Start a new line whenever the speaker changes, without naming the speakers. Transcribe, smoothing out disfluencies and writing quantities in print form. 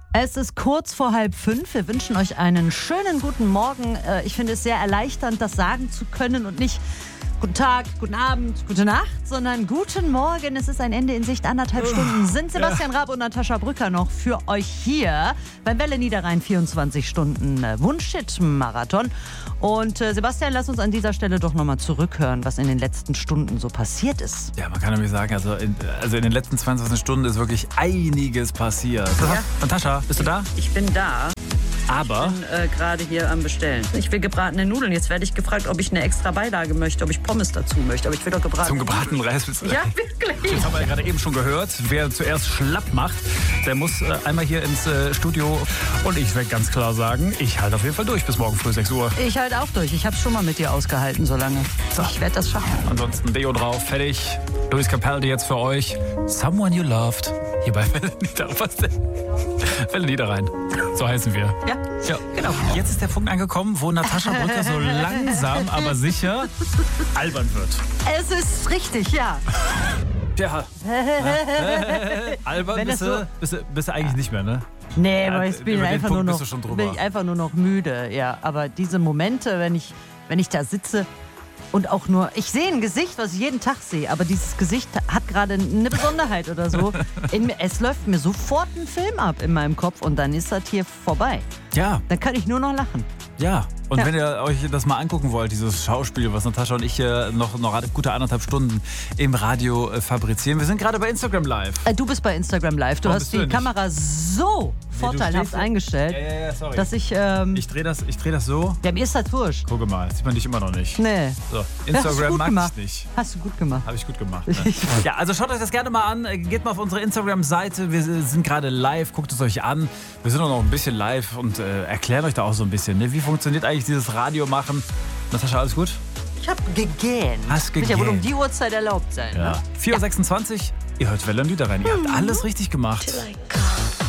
Es ist kurz vor 4:30. Wir wünschen euch einen schönen guten Morgen. Ich finde es sehr erleichternd, das sagen zu können und nicht guten Tag, guten Abend, gute Nacht, sondern guten Morgen. Es ist ein Ende in Sicht, 1,5 Stunden. Sind Sebastian Raab und Natascha Brücker noch für euch hier beim Welle Niederrhein 24 Stunden Wunschhit-Marathon. Und Sebastian, lass uns an dieser Stelle doch nochmal zurückhören, was in den letzten Stunden so passiert ist.
Ja, man kann nämlich sagen, also in den letzten 22 Stunden ist wirklich einiges passiert.
Ja.
Natascha, bist du da?
Ich bin da.
Aber
Ich bin gerade hier am Bestellen. Ich will gebratene Nudeln. Jetzt werde ich gefragt, ob ich eine extra Beilage möchte, ob ich Pommes dazu möchte. Aber ich will doch gebratene
zum gebratenen Reis bist du.
Ja, wirklich.
Das haben wir ja gerade eben schon gehört. Wer zuerst schlapp macht, der muss einmal hier ins Studio. Und ich werde ganz klar sagen, ich halte auf jeden Fall durch bis morgen früh 6 Uhr.
Ich halte auch durch. Ich habe schon mal mit dir ausgehalten so lange.
So.
Ich werde das schaffen.
Ansonsten Deo drauf, fertig. Luis Capaldi jetzt für euch. Someone You Loved. Hier bei Welle Niederrhein. Was denn? Welle Niederrhein. So heißen wir.
Ja, genau.
Jetzt ist der Punkt angekommen, wo Natascha Brücker so langsam, aber sicher albern wird.
Es ist richtig, ja.
Ja. Albern
Wenn das
bist du eigentlich nicht mehr, ne?
Nee,
Ja,
aber ich bin
über den
einfach
Punkt
nur
bist
noch,
du schon drüber.
bin ich einfach nur noch müde. Ja, aber diese Momente, wenn ich da sitze und auch nur, ich sehe ein Gesicht, was ich jeden Tag sehe, aber dieses Gesicht hat gerade eine Besonderheit oder so. Es läuft mir sofort ein Film ab in meinem Kopf und dann ist das hier vorbei.
Ja,
Dann kann ich nur noch lachen.
ja. Und
Ja.
wenn ihr euch das mal angucken wollt, dieses Schauspiel, was Natascha und ich hier noch gute 1,5 Stunden im Radio fabrizieren. Wir sind gerade bei Instagram Live.
Du bist bei Instagram Live. Du
Warum
hast
bist du
die
denn nicht?
Kamera so vorteilhaft
stehst-
eingestellt,
Ja, sorry.
dass ich
Ich dreh das so.
ja, mir ist das wurscht.
Gucke mal, sieht man dich immer noch nicht.
Nee.
So,
Hast du
Instagram
gut
mag
gemacht.
ich nicht.
Hast du gut gemacht.
Habe ich gut gemacht. Ne? Ja, also schaut euch das gerne mal an. Geht mal auf unsere Instagram-Seite. Wir sind gerade live. Guckt es euch an. Wir sind auch noch ein bisschen live und erklären euch da auch so ein bisschen. Ne? Wie funktioniert eigentlich dieses Radio machen? Natascha, alles gut?
Ich hab gegähnt.
Hast
Wird ja wohl um
gegähnt.
die Uhrzeit erlaubt sein.
Ja.
Ne?
4:26 Uhr. Ihr hört Welle Niederrhein. Ihr habt alles richtig gemacht.
like